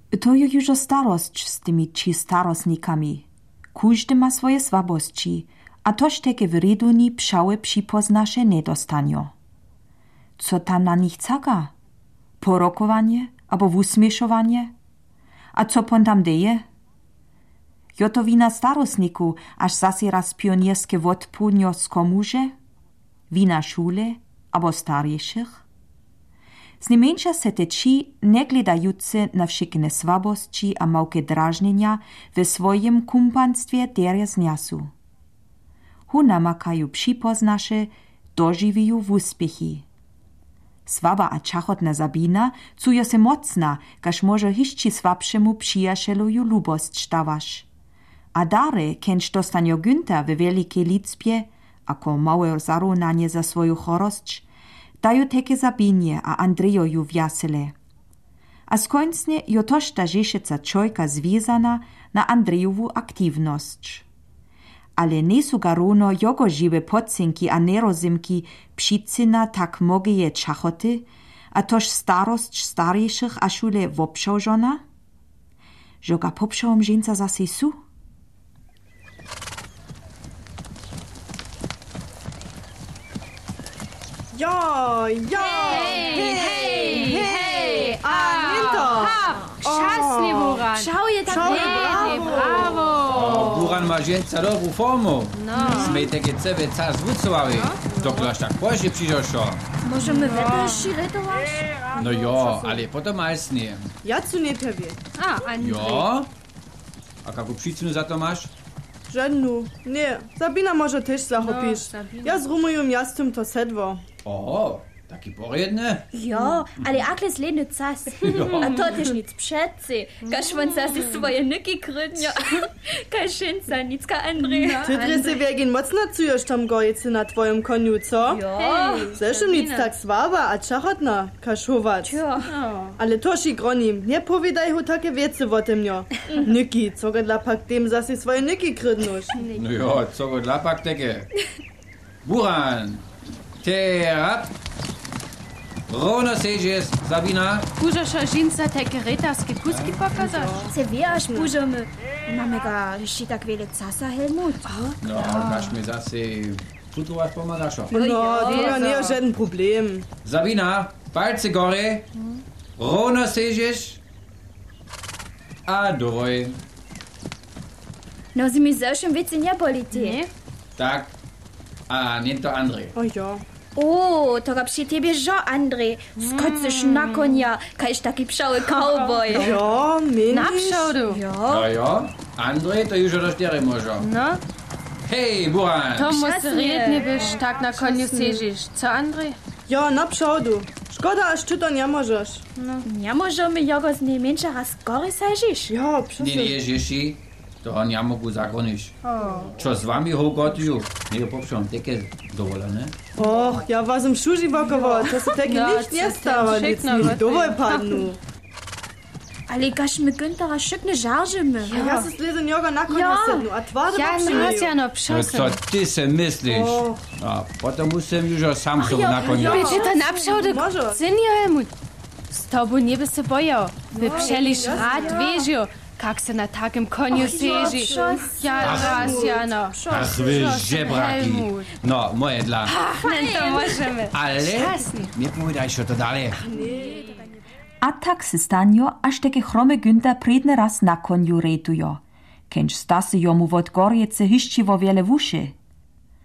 To je już starość z tymi či starostnikami. Każdy ma swoje słabości, a toż takie w reduni pszałe przypoznasze niedostanio. Co tam na nich caka? Porokowanie albo usmieszowanie? A co pon tam deje? Jo to wina starostniku, aż zase raz pionierskie wodpłynio skomuże? Wina szule albo starszych? Zniemeńcza se te či negledajúce na všechne słabości a małkie drażnienia we swojem kumpanstwie derje zniasu. Hu namakajú připoznaše, doživijú v úspěchy. Swaba a čachotna Sabina cuje se mocna, kaž może hišči swabšemu přijašeluju lubost štawaš. A dare, kenč dostanio Günther we wielkiej liczbie, ako małe zarównanie za swoją chorosć, dają teke Sabinie a Andrejoju wjasele. A skońcnie jo toż ta rzeszeca czojka związana na Andrejowu aktywność. Ale nie su garuno jogo żywe podcinki a nerozimki przycyna tak mogieje czachoty, a toż starość starszych a szule wopszałżona? Żoga popszałom żeńca zase su? Ja, hej, Anita! Šťastný Buran. Šau je tak Bravo. Buran ma žeńca dobrú formu. Sme takie cebe car zwucowali. Dokąd tak później przyszło. Możemy weź ratować? No jo, ale potem als nie. Ja cu nie pewnie. Andrzej. Jo? A jaką przyczynu za to masz? Żadnu. Nie, Sabina może też zachopisz. Sabina. Ja z Rumujum jasnym to sedwo. O, taki porjedny. Jo, ale akle sledny cas. A to też nic předci. Kaž on zase swoje nyki krydnio. Kaž šinca, nicka Andrej. Ty dresy wiegin mocno cujesz tam gojicy na twoim koniu, co? Jo. Zresztą nic tak swaba a czachotna, kaž chować. Jo. Ale toż i gronim, nie powiedaj ho takie wiece o tym nio. Nyki, co go dla pak dem zase swoje nyki krydnusz. No jo, co go dla pak teke. Buran, terap. Rovno sežeš, Sabina. Můžeš žinca také rytarské kusky pokazat? Se wiesz, pójdziemy. Mamy ga jeszcze tak wiele casa, Helmut. No, kaž mi zase putować pomagaš. No, to nie jest żaden problem. Sabina, palce gore. Rovno sežeš. A doj. No, sie mi zewšem wiece nie boli ty. Tak. A nie to Andrej. O ja. O, to ga przy tebie żo, Andrej. Skoczysz na konia, kaž taki pšały cowboy. Ja, meniš? Napšaudu. No jo, Andrej to już rozdzielę może. No, Hej, Buran. to musst Šťastný. redne byś tak na koniu sežiš. Co, Andrej? Ja, na pšaudu. Szkoda, aż ty to nie możesz. Nie możemy jogo z najmniejsza raz gory sajdzisz. Ja, Nie, przecież. nie ježiši, toho nie mogu zakronić. Čo z wami hogotuju? Nie poprzą takie dovolene. Och, ja was im Schuži wokowo, to se takie No, nicht nie co stało, ten nic szykno, mi bo- dowol padnu. Ale kaž my Günthera szykne żarżymy. Ja se slezem joga na konia sednu, a twarde Jan hat ja noch No pšosen. co ty se myślisz? O. A potem musím już sam sobie na konia. Bitte to napšaudu. Może. Senior Helmut. Z tobą nie by se bojał. Wy przelisz rad wieżio. Jak se na takim koniu seži. Ja, raz, Jano. Ach, wy żebraki. No, moje dla. To możemy. Ale Šťastný. nie powiedziałeś to dalej. A tak se stanio, aż takie chrome Günther predne raz na konju retujo. Kenč stase jomu wod gorjece hiščivo wiele wuszy.